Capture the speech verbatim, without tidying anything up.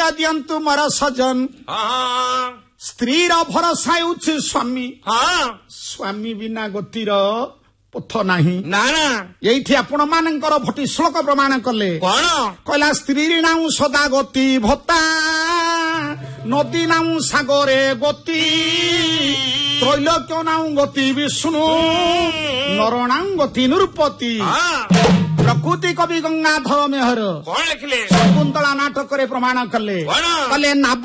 ଉପାୟ ଦିଅନ୍ତୁ ମୋର ସଜନ ହଁ ସ୍ତ୍ରୀର ଭରସା ହେଉଛି ସ୍ୱାମୀ ହଁ ସ୍ୱାମୀ ବିନା ଗତିର ପଥ ନାହିଁ ନା ନା ଏଇଠି ଆପଣ ମାନଙ୍କର ଭଟି ଶ୍ଲୋକ ପ୍ରମାଣ କଲେ କଣ କହିଲା ସ୍ତ୍ରୀ ନାଉ ସଦା ଗତି ଭତ୍ତା ନଦୀ ନାଉ ସାଗରେ ଗତି ତ୍ରୈଲୋକ୍ୟ ନାଉ ଗତି ବିଷ୍ଣୁ ନରଣାଉ ଗତି ନୃପତି ପ୍ରକୃତି କବି ଗଙ୍ଗାଧର ମେହର କଣ ଲେଖିଲେ ଶକୁନ୍ତଳା ନାଟକରେ ପ୍ରମାଣ କଲେ କଣ କଲେ ନାବ